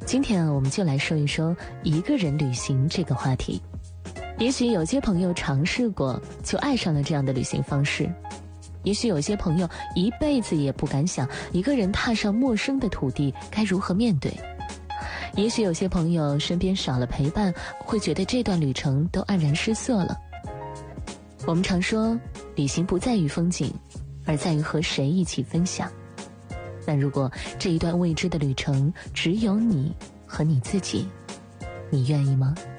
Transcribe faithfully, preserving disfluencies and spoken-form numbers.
今天啊，我们就来说一说一个人旅行这个话题。也许有些朋友尝试过，就爱上了这样的旅行方式；也许有些朋友一辈子也不敢想，一个人踏上陌生的土地该如何面对；也许有些朋友身边少了陪伴，会觉得这段旅程都黯然失色了。我们常说，旅行不在于风景，而在于和谁一起分享。那如果这一段未知的旅程只有你和你自己，你愿意吗？